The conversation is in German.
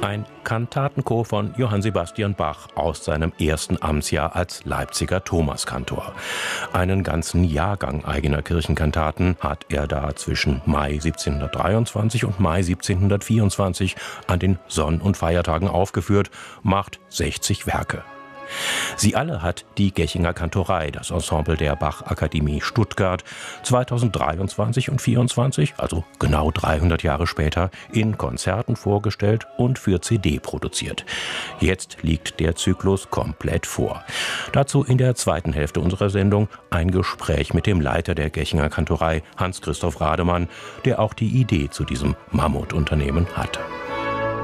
Ein Kantatenchor von Johann Sebastian Bach aus seinem ersten Amtsjahr als Leipziger Thomaskantor. Einen ganzen Jahrgang eigener Kirchenkantaten hat er da zwischen Mai 1723 und Mai 1724 an den Sonn- und Feiertagen aufgeführt, macht 60 Werke. Sie alle hat die Gechinger Kantorei, das Ensemble der Bach-Akademie Stuttgart, 2023 und 2024, also genau 300 Jahre später, in Konzerten vorgestellt und für CD produziert. Jetzt liegt der Zyklus komplett vor. Dazu in der zweiten Hälfte unserer Sendung ein Gespräch mit dem Leiter der Gechinger Kantorei, Hans-Christoph Rademann, der auch die Idee zu diesem Mammutunternehmen hatte.